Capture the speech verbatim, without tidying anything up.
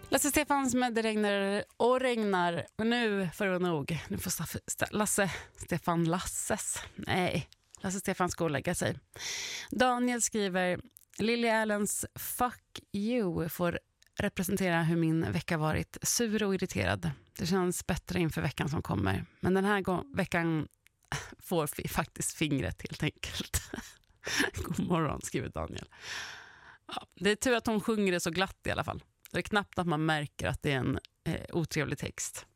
Lasse Stefans med Det regnar och regnar. Men nu får det nog. Nu får Staff- Lasse Stefan Lasses. Nej, Lasse Stefan ska lägga sig. Daniel skriver: Lily Allens Fuck You får representera hur min vecka varit sur och irriterad. Det känns bättre inför veckan som kommer. Men den här gå- veckan får f- faktiskt fingret helt enkelt. God morgon, skriver Daniel. Ja, det är tur att hon sjunger det så glatt i alla fall. Det är knappt att man märker att det är en eh, otrevlig text.